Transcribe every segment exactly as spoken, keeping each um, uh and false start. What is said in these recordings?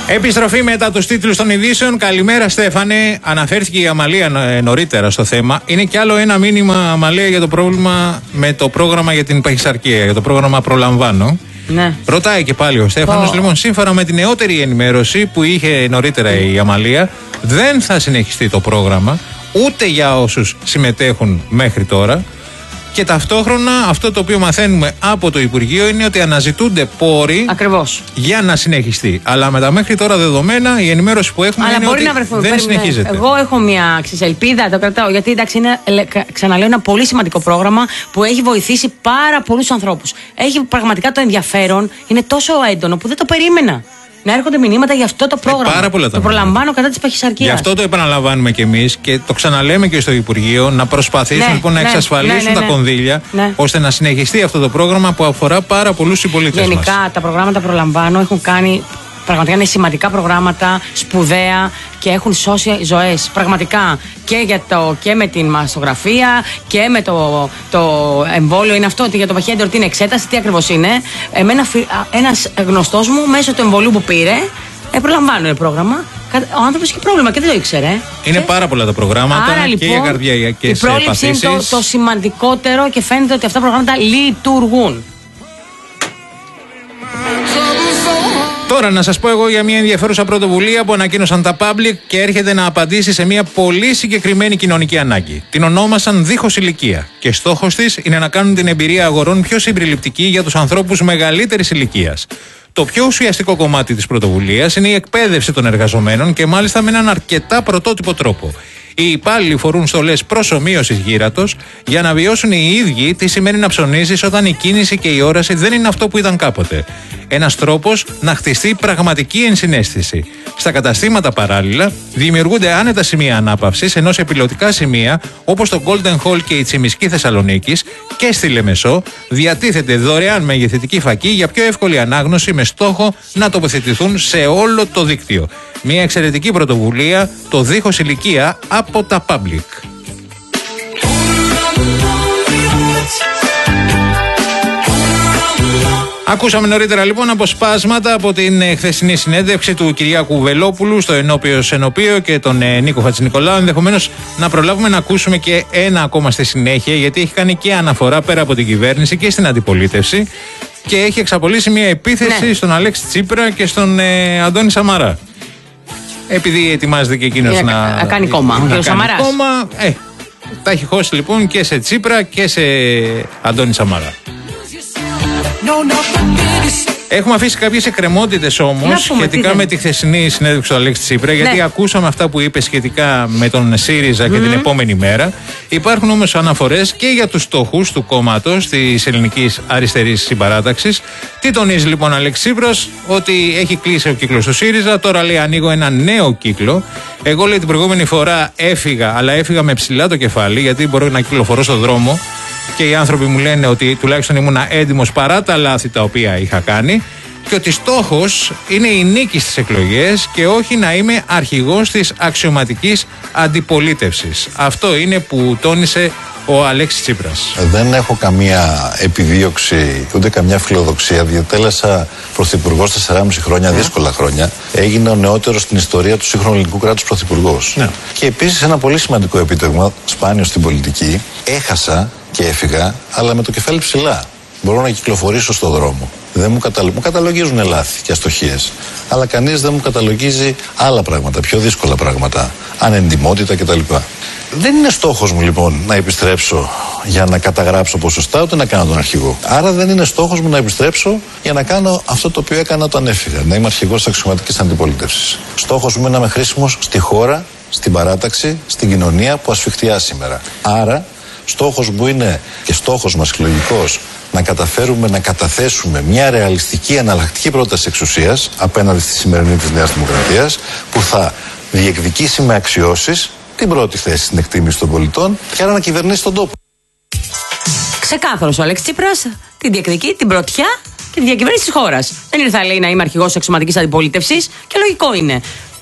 Επιστροφή μετά τους τίτλους των ειδήσεων. Καλημέρα, Στέφανε. Αναφέρθηκε η Αμαλία νωρίτερα στο θέμα. Είναι κι άλλο ένα μήνυμα, Αμαλία, για το πρόβλημα με το πρόγραμμα για την παχυσαρκία, για το πρόγραμμα Προλαμβάνω. Ναι. Ρωτάει και πάλι ο Στέφανος, oh. λοιπόν, σύμφωνα με την νεότερη ενημέρωση που είχε νωρίτερα η Αμαλία, δεν θα συνεχιστεί το πρόγραμμα ούτε για όσους συμμετέχουν μέχρι τώρα. Και ταυτόχρονα αυτό το οποίο μαθαίνουμε από το Υπουργείο είναι ότι αναζητούνται πόροι. Ακριβώς. Για να συνεχιστεί. Αλλά με τα μέχρι τώρα δεδομένα, η ενημέρωση που έχουμε Αλλά είναι μπορεί ότι να βρεθούν, δεν πρέπει, συνεχίζεται. Εγώ έχω μια ελπίδα, το κρατάω. Γιατί εντάξει, είναι, ξαναλέω, ένα πολύ σημαντικό πρόγραμμα που έχει βοηθήσει πάρα πολλούς ανθρώπους. Έχει πραγματικά το ενδιαφέρον, είναι τόσο έντονο που δεν το περίμενα. Να έρχονται μηνύματα για αυτό το πρόγραμμα. Ε, πάρα πολλά τα το προλαμβάνω κατά της παχυσαρκίας. Γι' αυτό το επαναλαμβάνουμε κι εμείς και το ξαναλέμε και στο Υπουργείο, να προσπαθήσουν ναι, λοιπόν ναι, να εξασφαλίσουν ναι, ναι, ναι. τα κονδύλια ναι. ώστε να συνεχιστεί αυτό το πρόγραμμα που αφορά πάρα πολλούς συμπολίτες μας. Γενικά τα προγράμματα προλαμβάνω έχουν κάνει. Πραγματικά είναι σημαντικά προγράμματα, σπουδαία και έχουν σώσει ζωές. Πραγματικά και, για το, και με την μαστογραφία και με το, το εμβόλιο. Είναι αυτό ότι για το παχιέντερο τι είναι εξέταση, τι ακριβώς είναι. Εμένα, ένας γνωστός μου μέσω του εμβολίου που πήρε, ε, προλαμβάνω πρόγραμμα. Ο άνθρωπος έχει πρόβλημα και δεν το ήξερε. Είναι και... πάρα πολλά τα προγράμματα. Άρα, λοιπόν, και για καρδιακές η πρόληψη είναι το, το σημαντικότερο και φαίνεται ότι αυτά τα προγράμματα λειτουργούν. Τώρα να σας πω εγώ για μια ενδιαφέρουσα πρωτοβουλία που ανακοίνωσαν τα Public και έρχεται να απαντήσει σε μια πολύ συγκεκριμένη κοινωνική ανάγκη. Την ονόμασαν Δίχως Ηλικία και στόχος της είναι να κάνουν την εμπειρία αγορών πιο συμπεριληπτική για τους ανθρώπους μεγαλύτερης ηλικίας. Το πιο ουσιαστικό κομμάτι της πρωτοβουλίας είναι η εκπαίδευση των εργαζομένων και μάλιστα με έναν αρκετά πρωτότυπο τρόπο. Οι υπάλληλοι φορούν στολές προσομοίωσης γύρατος για να βιώσουν οι ίδιοι τι σημαίνει να ψωνίζεις όταν η κίνηση και η όραση δεν είναι αυτό που ήταν κάποτε. Ένας τρόπος να χτιστεί πραγματική ενσυναίσθηση. Στα καταστήματα παράλληλα δημιουργούνται άνετα σημεία ανάπαυσης, ενώ σε πιλωτικά σημεία όπως το Golden Hall και η Τσιμισκή Θεσσαλονίκης και στη Λεμεσό διατίθεται δωρεάν μεγεθυντική φακή για πιο εύκολη ανάγνωση με στόχο να τοποθετηθούν σε όλο το δίκτυο. Μια εξαιρετική πρωτοβουλία, το Δίχως Ηλικία από τα Public. Ακούσαμε νωρίτερα λοιπόν αποσπάσματα από την χθεσινή συνέντευξη του Κυριάκου Βελόπουλου στο Ενώπιο Ενωπείο και τον ε, Νίκο Χατζηνικολάου. Ενδεχομένως να προλάβουμε να ακούσουμε και ένα ακόμα στη συνέχεια, γιατί έχει κάνει και αναφορά πέρα από την κυβέρνηση και στην αντιπολίτευση και έχει εξαπολύσει μια επίθεση ναι. στον Αλέξη Τσίπρα και στον ε, Αντώνη Σαμαρά. Επειδή ετοιμάζεται και εκείνος να, να κάνει κόμμα. Να ο κάνει Σαμαράς. κόμμα, ε, τα έχει χώσει λοιπόν και σε Τσίπρα και σε Αντώνη Σαμαρά. Έχουμε αφήσει κάποιες εκκρεμότητες όμως σχετικά τι με τη χθεσινή συνέντευξη του Αλέξη Τσίπρα, ναι. γιατί ακούσαμε αυτά που είπε σχετικά με τον ΣΥΡΙΖΑ mm. και την επόμενη μέρα. Υπάρχουν όμως αναφορές και για τους στόχους του κόμματος της ελληνικής αριστερής συμπαράταξης. Τι τονίζει λοιπόν ο Αλέξη Τσίπρας? Ότι έχει κλείσει ο κύκλος του ΣΥΡΙΖΑ, τώρα λέει ανοίγω ένα νέο κύκλο. Εγώ λέει την προηγούμενη φορά έφυγα, αλλά έφυγα με ψηλά το κεφάλι, γιατί μπορώ να κυκλοφορώ στον δρόμο. Και οι άνθρωποι μου λένε ότι τουλάχιστον ήμουν έντιμος παρά τα λάθη τα οποία είχα κάνει και ότι στόχος είναι η νίκη στις εκλογές και όχι να είμαι αρχηγός της αξιωματικής αντιπολίτευσης. Αυτό είναι που τόνισε ο Αλέξης Τσίπρας. Δεν έχω καμία επιδίωξη ούτε καμιά φιλοδοξία. Διατέλεσα πρωθυπουργός τεσσεράμισι χρόνια, yeah. δύσκολα χρόνια. Έγινα ο νεότερος στην ιστορία του σύγχρονου ελληνικού κράτους πρωθυπουργός. Yeah. Και επίσης ένα πολύ σημαντικό επίτευγμα, σπάνιο στην πολιτική, έχασα και έφυγα, αλλά με το κεφάλι ψηλά. Μπορώ να κυκλοφορήσω στον δρόμο. Δεν μου, καταλο... μου καταλογίζουν λάθη και αστοχίες. Αλλά κανείς δεν μου καταλογίζει άλλα πράγματα, πιο δύσκολα πράγματα. Ανεντιμότητα κτλ. Δεν είναι στόχος μου λοιπόν να επιστρέψω για να καταγράψω ποσοστά, ούτε να κάνω τον αρχηγό. Άρα δεν είναι στόχος μου να επιστρέψω για να κάνω αυτό το οποίο έκανα όταν έφυγα. Να είμαι αρχηγός της αξιωματικής αντιπολίτευσης. Στόχος μου είναι να είμαι χρήσιμος στη χώρα, στην παράταξη, στην κοινωνία που ασφιχτιά σήμερα. Άρα, στόχος μου είναι και στόχος μας συλλογικός να καταφέρουμε να καταθέσουμε μια ρεαλιστική εναλλακτική πρόταση εξουσίας απέναντι στη σημερινή της Νέας Δημοκρατίας, που θα διεκδικήσει με αξιώσεις την πρώτη θέση στην εκτίμηση των πολιτών και άρα να κυβερνήσει τον τόπο. Ξεκάθαρος ο Αλέξης Τσίπρας την διεκδικεί, την πρωτιά και τη διακυβέρνηση της χώρας. Δεν ήρθα, λέει, να είμαι αρχηγός της αξιωματικής αντιπολίτευσης και λογικό είναι.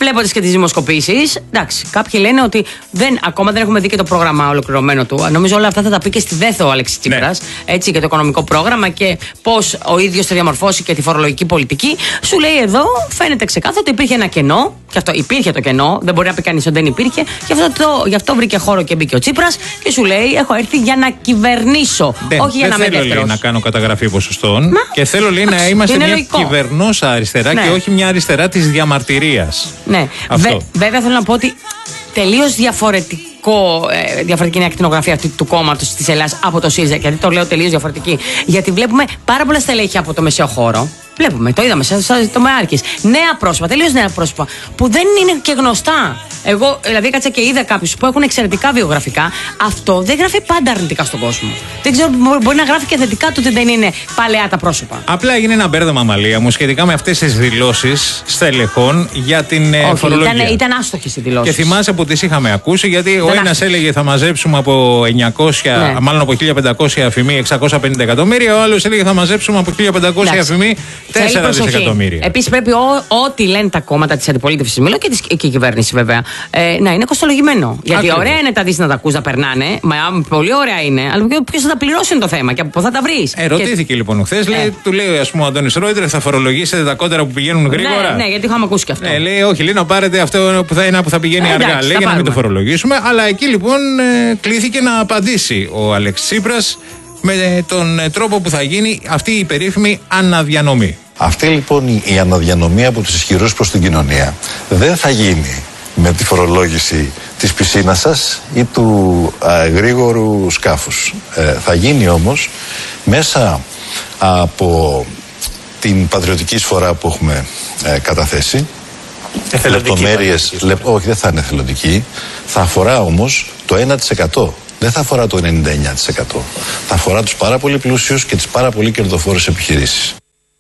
Βλέποντας και τις δημοσκοπήσεις, εντάξει, κάποιοι λένε ότι δεν, ακόμα δεν έχουμε δει και το πρόγραμμα ολοκληρωμένο του. Νομίζω όλα αυτά θα τα πει και στη ΔΕΘΟ ο Αλέξης Τσίπρας, ναι. Έτσι, και το οικονομικό πρόγραμμα και πώς ο ίδιος θα διαμορφώσει και τη φορολογική πολιτική. Σου λέει εδώ, φαίνεται ξεκάθαρα ότι υπήρχε ένα κενό, και αυτό υπήρχε το κενό, δεν μπορεί να πει κανείς ότι δεν υπήρχε, γι' αυτό, το, γι' αυτό βρήκε χώρο και μπήκε ο Τσίπρας και σου λέει: έχω έρθει για να κυβερνήσω, δεν, όχι για να είμαι δεύτερος. Δεν θέλω να κάνω καταγραφή ποσοστών μα, και θέλω λέει, να είμαστε μια λογικό. Κυβερνόσα αριστερά, ναι. Και όχι μια αριστερά της διαμαρτυρίας. Ναι, Βε, βέβαια θέλω να πω ότι τελείως διαφορετικό, ε, διαφορετική είναι η ακτινογραφία αυτή του κόμματος της Ελλάδας από το ΣΥΡΙΖΑ. Γιατί το λέω τελείως διαφορετική? Γιατί βλέπουμε πάρα πολλά στελέχη από το μεσαίο χώρο. Βλέπουμε, το είδαμε σε το Μεάρκης. Νέα πρόσωπα, τελείως νέα πρόσωπα, που δεν είναι και γνωστά. Εγώ, δηλαδή, κάτσα και είδα κάποιους που έχουν εξαιρετικά βιογραφικά. Αυτό δεν γράφει πάντα αρνητικά στον κόσμο. Δεν ξέρω, μπορεί να γράφει και θετικά το ότι δεν είναι παλαιά τα πρόσωπα. Απλά έγινε ένα μπέρδεμα, Μαλία μου, σχετικά με αυτές τις δηλώσεις στελεχών για την Όχι, φορολογία. Ήταν, ήταν άστοχες οι δηλώσεις. Και θυμάσαι που τις είχαμε ακούσει, γιατί ήταν ο ένας έλεγε θα μαζέψουμε από εννιακόσια, ναι. μάλλον από χίλια πεντακόσια αφημί εξακόσια πενήντα εκατομμύρια, ο άλλος έλεγε θα μαζέψουμε από χίλια πεντακόσια αφημί τέσσερα δισεκατομμύρια. Επίσης πρέπει ό,τι λένε τα κόμματα της αντιπολίτευσης, μιλώ και, της, και η κυβέρνηση βέβαια, ε, να είναι κοστολογημένο. Γιατί Ακριβώς. ωραία είναι τα δεις να τα ακούς να περνάνε, μα πολύ ωραία είναι, αλλά ποιος θα τα πληρώσει είναι το θέμα και από πού θα τα βρεις. Ερωτήθηκε και... λοιπόν χθες, ε. του λέει ας πούμε ο Αντώνης Ρόιτερ, θα φορολογήσετε τα κόντερα που πηγαίνουν γρήγορα. Ναι, ναι, γιατί είχαμε ακούσει και αυτό. Ναι, λέει όχι, λέει να πάρετε αυτό που θα είναι που θα πηγαίνει ε, αργά, εντάξει, λέει, για να μην το φορολογήσουμε. Αλλά εκεί λοιπόν ε, κλήθηκε να απαντήσει ο Αλέξης Τσίπρας με τον τρόπο που θα γίνει αυτή η περίφημη αναδιανομή. Αυτή λοιπόν η αναδιανομή από τους ισχυρούς προς την κοινωνία δεν θα γίνει με τη φορολόγηση της πισίνας σας ή του α, γρήγορου σκάφους. Ε, θα γίνει όμως μέσα από την πατριωτική εισφορά που έχουμε ε, καταθέσει. Λεπτομέρειες, λε, όχι, δεν θα είναι εθελοντική. Θα αφορά όμως το ένα τοις εκατό. Δεν θα αφορά το ενενήντα εννιά τοις εκατό. Θα αφορά τους πάρα πολύ πλούσιους και τις πάρα πολύ κερδοφόρες επιχειρήσεις.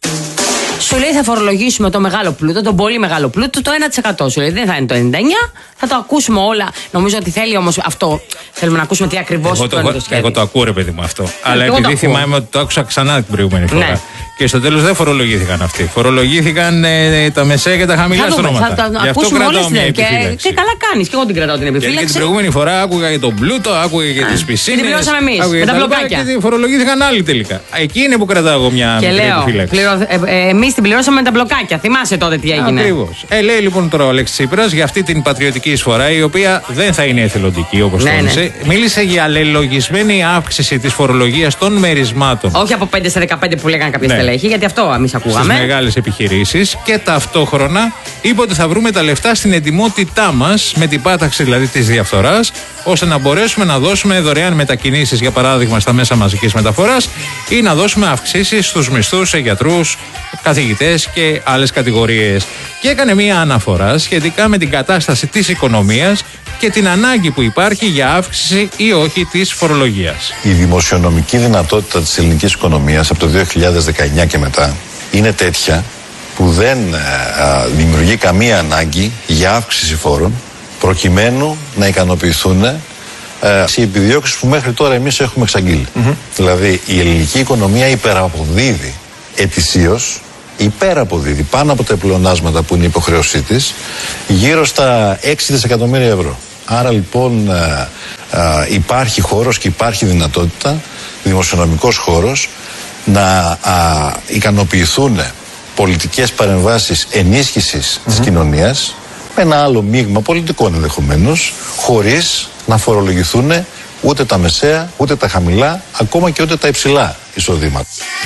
Σου λέει θα φορολογήσουμε το μεγάλο πλούτο, τον πολύ μεγάλο πλούτο, το ένα τοις εκατό. Σου λέει δεν θα είναι το ενενήντα εννιά τοις εκατό, θα το ακούσουμε όλα. Νομίζω ότι θέλει όμως αυτό. Θέλουμε να ακούσουμε τι ακριβώς εγώ το, το, το σχέδιο. Εγώ το ακούω, ρε παιδί μου αυτό. Ε, αλλά εγώ επειδή θυμάμαι ότι το άκουσα ξανά την προηγούμενη φορά. Ναι. Και στο τέλος δεν φορολογήθηκαν αυτοί. Φορολογήθηκαν ε, τα μεσαία και τα χαμηλά στρώματα. Γι' αυτό κρατάω μια επιφύλαξη. Και, και καλά κάνεις, και εγώ την κρατάω την επιφύλαξη. Και την προηγούμενη φορά άκουγα για τον πλούτο, άκουγα για τις πισίνες. Την πληρώσαμε εμείς με τα μπλοκάκια. Και φορολογήθηκαν άλλοι τελικά. Εκεί είναι που κρατάω εγώ μια επιφύλαξη. Εμείς την πληρώσαμε με τα μπλοκάκια. Θυμάσαι τότε τι έγινε. Ακριβώς. Ε, λέει λοιπόν τώρα ο Αλέξης Τσίπρας για αυτή την πατριωτική εισφορά, η οποία δεν θα είναι εθελοντική όπως ναι, τόνισε. Ναι. Μίλησε για αλληλογισμένη αύξηση της φορολογίας των μερισμάτων. Όχι από πέντε σε δεκαπέντε που λέγανε κάποια ναι. στελέχη, γιατί αυτό εμείς ακούγαμε. Στις μεγάλες επιχειρήσεις, και ταυτόχρονα είπε ότι θα βρούμε τα λεφτά στην ετοιμότητά μας, με την πάταξη δηλαδή της διαφθοράς, ώστε να μπορέσουμε να δώσουμε δωρεάν μετακινήσεις, για παράδειγμα στα μέσα μαζικής μεταφοράς, ή να δώσουμε αυξήσεις στους μισθούς σε γιατρούς, καθηγητές και άλλες κατηγορίες. Και έκανε μία αναφορά σχετικά με την κατάσταση της οικονομίας και την ανάγκη που υπάρχει για αύξηση ή όχι της φορολογίας. Η δημοσιονομική δυνατότητα της ελληνικής οικονομίας από το δύο χιλιάδες δεκαεννιά και μετά είναι τέτοια που δεν α, δημιουργεί καμία ανάγκη για αύξηση φόρων, προκειμένου να ικανοποιηθούν ε, οι επιδιώξεις που μέχρι τώρα εμείς έχουμε εξαγγείλει. Mm-hmm. Δηλαδή η ελληνική οικονομία υπεραποδίδει ετησίως, υπεραποδίδει πάνω από τα πλεονάσματα που είναι η υποχρέωσή της, γύρω στα έξι δισεκατομμύρια ευρώ. Άρα λοιπόν ε, ε, υπάρχει χώρος και υπάρχει δυνατότητα, δημοσιονομικός χώρος, να α, ικανοποιηθούν πολιτικές παρεμβάσεις ενίσχυσης mm-hmm. της κοινωνίας, με ένα άλλο μείγμα πολιτικών ενδεχομένως, χωρίς να φορολογηθούν ούτε τα μεσαία, ούτε τα χαμηλά, ακόμα και ούτε τα υψηλά εισοδήματα.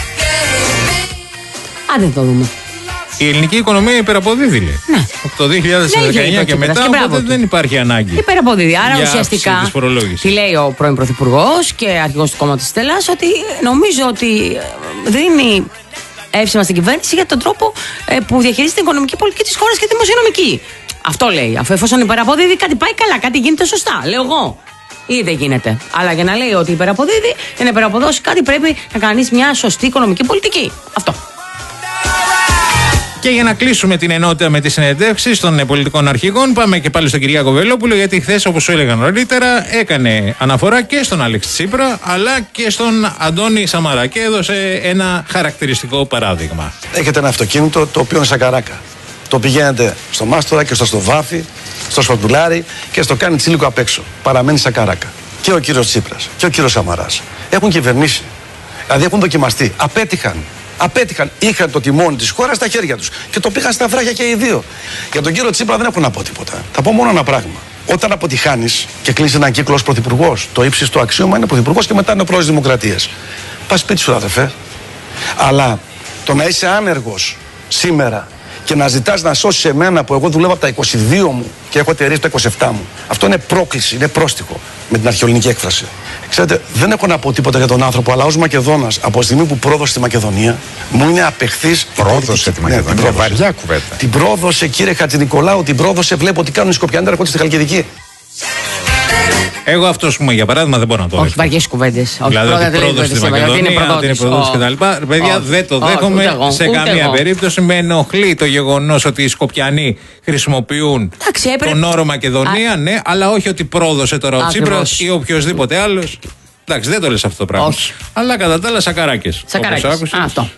Άντε το δούμε. Η ελληνική οικονομία υπεραποδίδει, λέει. Ναι. Από το δύο χιλιάδες δεκαεννιά και μετά, και οπότε δεν υπάρχει ανάγκη. Υπεραποδίδει. Άρα ουσιαστικά τι λέει ο πρώην Πρωθυπουργός και αρχηγός του κόμματος της Στέλλας, ότι νομίζω ότι δίνει εύσημα στην κυβέρνηση για τον τρόπο ε, που διαχειρίζεται την οικονομική πολιτική της χώρας και τη δημοσιονομική. Αυτό λέει. Αφού εφόσον υπεραποδίδει, κάτι πάει καλά, κάτι γίνεται σωστά. Λέω εγώ. Ή δεν γίνεται. Αλλά για να λέει ότι υπεραποδίδει, για να υπεραποδώσει κάτι πρέπει να κάνεις μια σωστή οικονομική πολιτική. Αυτό. Και για να κλείσουμε την ενότητα με τις συνεντεύξεις των πολιτικών αρχηγών, πάμε και πάλι στον Κυριάκο Βελόπουλο, γιατί χθες, όπως σου έλεγα νωρίτερα, έκανε αναφορά και στον Αλέξη Τσίπρα αλλά και στον Αντώνη Σαμαρά και έδωσε ένα χαρακτηριστικό παράδειγμα. Έχετε ένα αυτοκίνητο το οποίο είναι σαν καράκα. το πηγαίνετε στο Μάστορα και στο Στοβάφι, στο Σπαρτουλάρι και στο κάνει τσίλικο απ' έξω. Παραμένει σαν καράκα. Και ο κύριος Τσίπρας και ο κύριος Σαμαράς έχουν κυβερνήσει. Δηλαδή έχουν δοκιμαστεί. Απέτυχαν. Απέτυχαν. Είχαν το τιμόνι της χώρας στα χέρια τους. Και το πήγαν στα βράχια και οι δύο. Για τον κύριο Τσίπρα δεν έχω να πω τίποτα. Θα πω μόνο ένα πράγμα. Όταν αποτυχάνεις και κλείνεις έναν κύκλο ως πρωθυπουργός, το ύψιστο αξίωμα είναι πρωθυπουργός και μετά είναι ο πρόεδρος της Δημοκρατίας. Πας σπίτι σου, αδερφέ. Αλλά το να είσαι άνεργος σήμερα και να ζητάς να σώσεις εμένα που εγώ δουλεύω από τα είκοσι δύο μου και έχω εταιρείες τα είκοσι επτά μου, αυτό είναι πρόκληση, είναι πρόστιχο με την αρχαιοελληνική έκφραση. Ξέρετε, δεν έχω να πω τίποτα για τον άνθρωπο, αλλά ως Μακεδόνας, από τη στιγμή που πρόδωσε τη Μακεδονία, μου είναι απεχθής. Πρόδωσε τη Μακεδονία, ναι, την βαριά κουβέντα. Την πρόδωσε, κύριε Χατζηνικολάου, την πρόδωσε. Βλέπω ότι κάνουν οι Σκοπιανοί, έρχονται στη Χαλκιδική. Εγώ αυτό που για παράδειγμα δεν μπορώ να το δέχομαι. Όχι, βαριές κουβέντες. Δηλαδή ότι πρόδωσε στη Μακεδονία, ότι είναι προδότης κτλ. Παιδιά, δεν το δέχομαι σε καμία περίπτωση. Με ενοχλεί το γεγονός ότι οι Σκοπιανοί χρησιμοποιούν τον όρο Μακεδονία, ναι, αλλά όχι ότι πρόδωσε τώρα ο Τσίπρας ή οποιοδήποτε άλλος. Εντάξει, δεν το λες αυτό το πράγμα. Όχι. Αλλά κατά τα άλλα σακαράκες. Σακαράκες. Αυτό.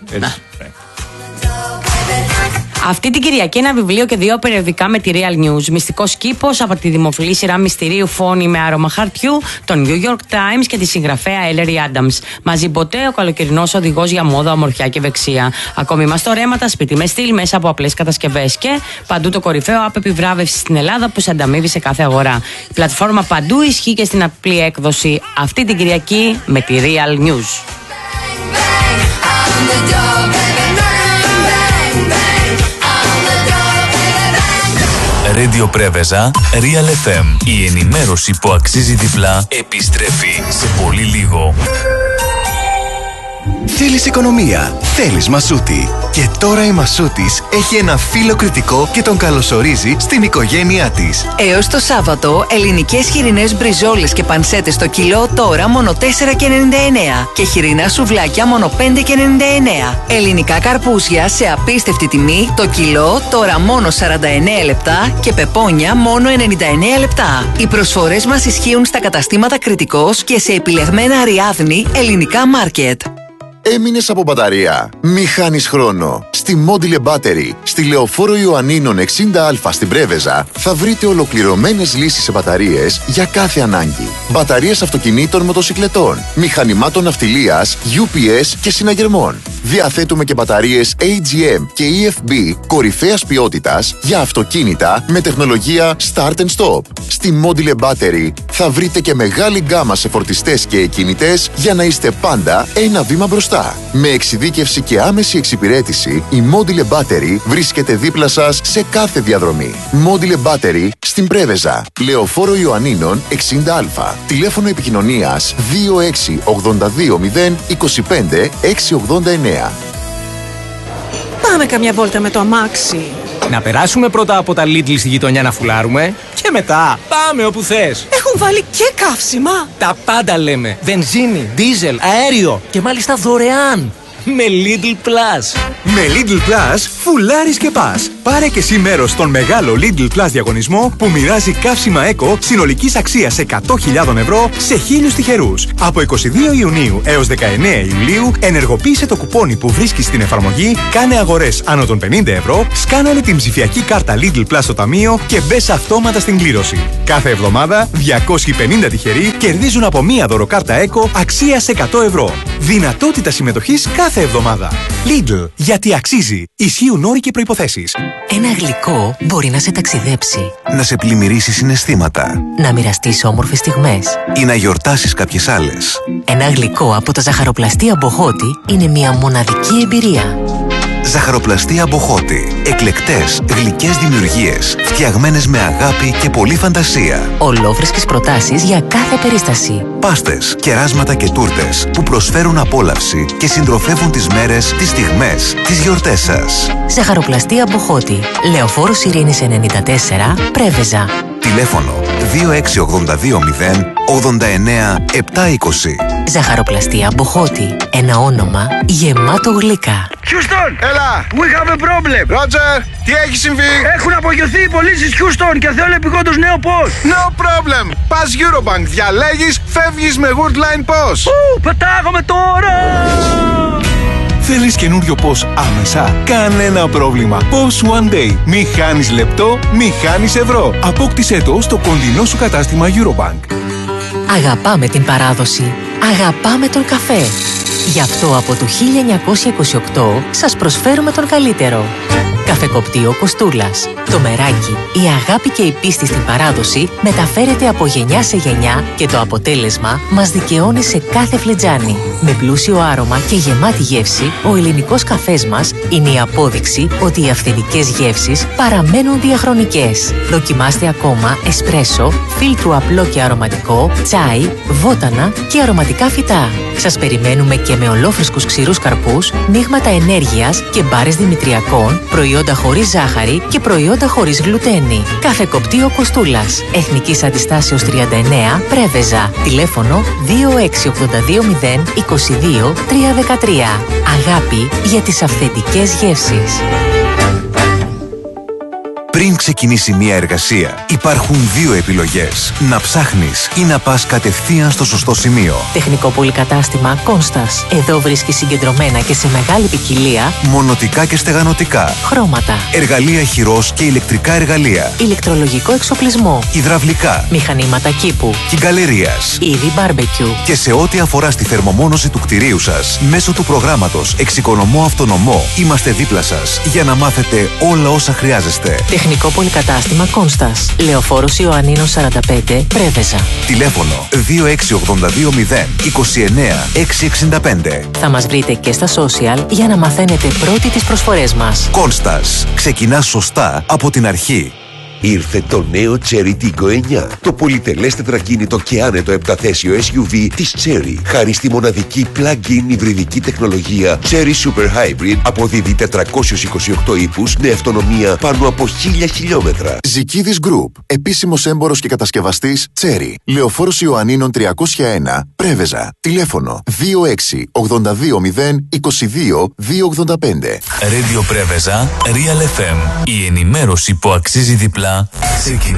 Αυτή την Κυριακή ένα βιβλίο και δύο περιοδικά με τη Real News. Μυστικός κήπος από τη δημοφιλή σειρά μυστηρίου Φόνη με άρωμα χαρτιού, τον New York Times και τη συγγραφέα Ellery Adams. Μαζί ποτέ ο καλοκαιρινός οδηγός για μόδα, ομορφιά και ευεξία. Ακόμη μαστορέματα, σπίτι με στυλ μέσα από απλές κατασκευές και παντού το κορυφαίο app επιβράβευση στην Ελλάδα που σε ανταμείβει σε κάθε αγορά. Η πλατφόρμα παντού ισχύει και στην απλή έκδοση αυτή την Κυριακή με τη Real News. Radio Πρέβεζα, Real εφ εμ. Η ενημέρωση που αξίζει διπλά επιστρέφει σε πολύ λίγο. Θέλεις οικονομία, θέλεις Μασούτη. Και τώρα η Μασούτης έχει ένα φίλο κριτικό και τον καλωσορίζει στην οικογένειά της. Έως το Σάββατο, ελληνικές χοιρινές μπριζόλες και πανσέτες στο κιλό τώρα μόνο τέσσερα και ενενήντα εννέα και χοιρινά σουβλάκια μόνο πέντε και ενενήντα εννέα. Ελληνικά καρπούζια σε απίστευτη τιμή, το κιλό τώρα μόνο σαράντα εννέα λεπτά και πεπόνια μόνο ενενήντα εννέα λεπτά. Οι προσφορές μας ισχύουν στα καταστήματα Κριτικός και σε επιλεγμένα Αριάδνη ελληνικά μάρκετ. Έμεινες από μπαταρία? Μη χάνεις χρόνο. Στη Module Battery, στη Λεωφόρο Ιωαννίνων εξήντα α στην Πρέβεζα, θα βρείτε ολοκληρωμένες λύσεις σε μπαταρίες για κάθε ανάγκη. Μπαταρίες αυτοκινήτων, μοτοσικλετών, μηχανημάτων ναυτιλίας, γιου πι ες και συναγερμών. Διαθέτουμε και μπαταρίες έι τζι εμ και ι εφ μπι κορυφαίας ποιότητας για αυτοκίνητα με τεχνολογία Start and Stop. Στη Module Battery θα βρείτε και μεγάλη γκάμα σε φορτιστές και εκκίνητες για να είστε πάντα ένα βήμα μπροστά. Με εξειδίκευση και άμεση εξυπηρέτηση, η Module Battery βρίσκεται δίπλα σας σε κάθε διαδρομή. Module Battery στην Πρέβεζα, Λεωφόρο Ιωαννίνων εξήντα α. Τηλέφωνο επικοινωνίας δύο έξι ογδόντα δύο μηδέν είκοσι πέντε εξακόσια ογδόντα εννέα. Πάμε καμιά βόλτα με το αμάξι. Να περάσουμε πρώτα από τα Lidl στη γειτονιά να φουλάρουμε και μετά πάμε όπου θες. Έχουν βάλει και καύσιμα. Τα πάντα λέμε. Βενζίνη, δίζελ, αέριο και μάλιστα δωρεάν. Με Lidl Plus. Με Lidl Plus φουλάρεις και πας. Πάρε και εσύ μέρος στον μεγάλο Lidl Plus διαγωνισμό που μοιράζει καύσιμα Eco συνολικής αξίας εκατό χιλιάδες ευρώ σε χίλιους τυχερούς. Από είκοσι δύο Ιουνίου έως δεκαεννέα Ιουλίου ενεργοποίησε το κουπόνι που βρίσκεις στην εφαρμογή, κάνε αγορές άνω των πενήντα ευρώ, σκάναρε την ψηφιακή κάρτα Lidl Plus στο ταμείο και μπες αυτόματα στην κλήρωση. Κάθε εβδομάδα διακόσιοι πενήντα τυχεροί κερδίζουν από μία δωροκάρτα Eco αξίας εκατό ευρώ. Δυνατότητα συμμετοχής κάθε εβδομάδα. Lidl, γιατί αξίζει. Ισχύουν όροι και προϋποθέσεις. Ένα γλυκό μπορεί να σε ταξιδέψει, να σε πλημμυρίσει συναισθήματα, να μοιραστείς όμορφες στιγμές ή να γιορτάσεις κάποιες άλλες. Ένα γλυκό από τα ζαχαροπλαστεία Μποχώτη είναι μια μοναδική εμπειρία. Ζαχαροπλαστεία Μποχώτη. Εκλεκτές, γλυκές δημιουργίες, φτιαγμένες με αγάπη και πολλή φαντασία. Ολόφρεσκες προτάσεις για κάθε περίσταση. Πάστες, κεράσματα και τούρτες που προσφέρουν απόλαυση και συντροφεύουν τις μέρες, τις στιγμές, τις γιορτές σας. Ζαχαροπλαστεία Μποχώτη. Λεωφόρος Ειρήνης ενενήντα τέσσερα, Πρέβεζα. Τηλέφωνο δύο έξι ογδόντα δύο μηδέν ογδόντα εννέα επτακόσια είκοσι. Ζαχαροπλαστεία Μποχώτη. Ένα όνομα γεμάτο γλυκά. Houston! Έλα! We have a problem! Roger! Τι έχει συμβεί? Έχουν απογειωθεί οι πωλήσεις Houston και θέλουν επειγόντως νέο post! No problem! Πας Eurobank, διαλέγεις, φεύγεις με Woodline Post! Ου, πετάγαμε τώρα! Θέλεις καινούριο πώς άμεσα? Κανένα πρόβλημα. πώς One Day. Μη χάνεις λεπτό, μη χάνεις ευρώ. Απόκτησέ το στο κοντινό σου κατάστημα Eurobank. Αγαπάμε την παράδοση. Αγαπάμε τον καφέ. Γι' αυτό από το χίλια εννιακόσια είκοσι οκτώ σας προσφέρουμε τον καλύτερο. Καφεκοπτείο Κοστούλας. Το μεράκι, η αγάπη και η πίστη στην παράδοση μεταφέρεται από γενιά σε γενιά και το αποτέλεσμα μας δικαιώνει σε κάθε φλιτζάνι. Με πλούσιο άρωμα και γεμάτη γεύση, ο ελληνικός καφές μας είναι η απόδειξη ότι οι αυθεντικές γεύσεις παραμένουν διαχρονικές. Δοκιμάστε ακόμα εσπρέσο, φίλτρου απλό και αρωματικό, τσάι, βότανα και αρωματικά φυτά. Σας περιμένουμε και με ολόφρεσκους ξηρούς καρπούς, μείγματα ενέργειας και μπάρες δημητριακών, προϊόντα χωρίς ζάχαρη και προϊόντα χωρίς γλουτένη. Καφεκοπτείο Κοστούλας. Εθνικής Αντιστάσεως τριάντα εννέα, Πρέβεζα. Τηλέφωνο δύο έξι οκτώ δύο μηδέν είκοσι δύο τριακόσια δεκατρία. Αγάπη για τις αυθεντικές γεύσεις. Πριν ξεκινήσει μια εργασία, υπάρχουν δύο επιλογές. Να ψάχνεις ή να πας κατευθείαν στο σωστό σημείο. Τεχνικό πολυκατάστημα Κόνστας. Εδώ βρίσκεις συγκεντρωμένα και σε μεγάλη ποικιλία μονοτικά και στεγανοτικά, χρώματα, εργαλεία χειρός και ηλεκτρικά εργαλεία, ηλεκτρολογικό εξοπλισμό, υδραυλικά, μηχανήματα κήπου, κυγκαλερίας, είδη μπάρμπεκιου. Και σε ό,τι αφορά στη θερμομόνωση του κτηρίου σας, μέσω του προγράμματος Εξοικονομώ Αυτονομό, είμαστε δίπλα σας για να μάθετε όλα όσα χρειάζεστε. Τεχνικό πολυκατάστημα Κόνστας. Λεωφόρος Ιωαννίνων σαράντα πέντε, Πρέβεζα. Τηλέφωνο δύο έξι οκτώ δύο μηδέν είκοσι εννέα εξακόσια εξήντα πέντε. Θα μας βρείτε και στα social για να μαθαίνετε πρώτοι τις προσφορές μας. Κόνστας. Ξεκινά σωστά από την αρχή. Ήρθε το νέο Chery Tiggo εννιά, το πολυτελές τετρακίνητο και άνετο επταθέσιο ες γιου βι της Chery. Χάρη στη μοναδική plug-in υβριδική τεχνολογία Chery Super Hybrid, αποδίδει τετρακόσιους είκοσι οκτώ ύπους με αυτονομία πάνω από χίλια χιλιόμετρα. Ζικίδης Group, επίσημος έμπορος και κατασκευαστής Chery. Λεωφόρος Ιωαννίνων τριακόσια ένα, Πρέβεζα. Τηλέφωνο δύο έξι οκτώ δύο μηδέν είκοσι δύο διακόσια ογδόντα πέντε. Radio Πρέβεζα, Real εφ εμ. Η ενημέρωση που αξίζει διπλά ξεκινά.